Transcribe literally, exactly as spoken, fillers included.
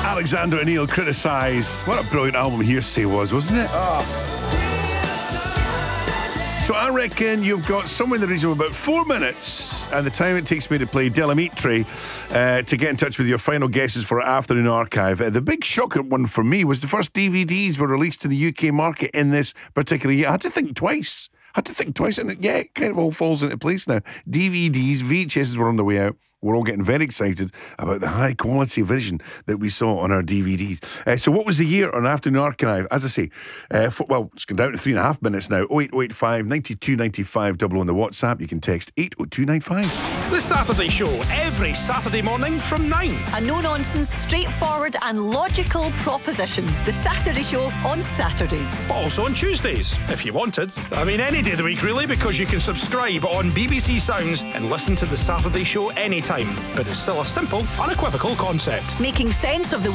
Alexander O'Neill criticised. What a brilliant album Hearsay was, wasn't it? Oh. So I reckon you've got somewhere in the region of about four minutes and the time it takes me to play Delamitri uh, to get in touch with your final guesses for Afternoon Archive. Uh, the big shocker one for me was the first D V Ds were released to the U K market in this particular year. I had to think twice. I had to think twice, and yeah, it kind of all falls into place now. D V Ds, V H Ss were on the way out. We're all getting very excited about the high quality vision that we saw on our D V Ds. Uh, so what was the year on Afternoon Archive? As I say, uh, for, well, it's gone down to three and a half minutes now. oh eight oh eight five, nine two nine five, double on the WhatsApp. You can text eight oh two nine five. The Saturday Show, every Saturday morning from nine. A no-nonsense, straightforward and logical proposition. The Saturday Show on Saturdays. Also on Tuesdays, if you wanted. I mean, any day of the week, really, because you can subscribe on B B C Sounds and listen to The Saturday Show anytime. But it's still a simple, unequivocal concept. Making sense of the